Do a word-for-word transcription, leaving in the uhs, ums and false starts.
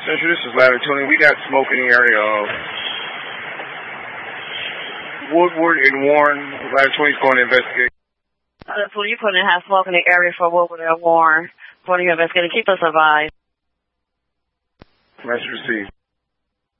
Central, this is Ladder Tony. We got smoke in the area of Woodward and Warren. Ladder Tony's going to investigate. Uh, so you put in half smoke in the area for Woodward and Warren. For the investigator, keep us advised. Message received.